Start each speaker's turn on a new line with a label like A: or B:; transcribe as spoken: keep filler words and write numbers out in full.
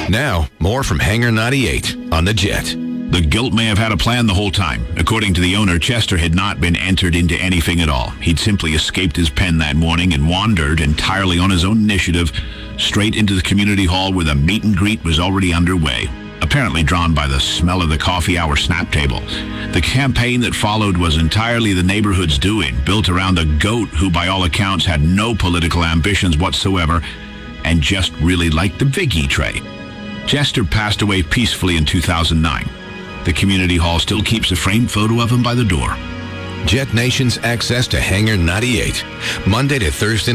A: Now, more from Hangar ninety-eight on The Jet.
B: The Gilt may have had a plan the whole time. According to the owner, Chester had not been entered into anything at all. He'd simply escaped his pen that morning and wandered entirely on his own initiative straight into the community hall where the meet and greet was already underway, apparently drawn by the smell of the coffee hour snap table. The campaign that followed was entirely the neighborhood's doing, built around a goat who by all accounts had no political ambitions whatsoever and just really liked the Viggy tray. Chester passed away peacefully in two thousand nine. The community hall still keeps a framed photo of him by the door.
A: Jet Nation's access to Hangar ninety-eight, Monday to Thursday